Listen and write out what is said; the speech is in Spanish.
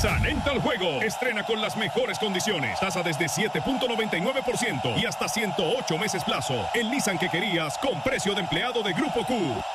Nissan entra al juego. Estrena con las mejores condiciones. Tasa desde 7.99% y hasta 108 meses plazo. El Nissan que querías con precio de empleado de Grupo Q.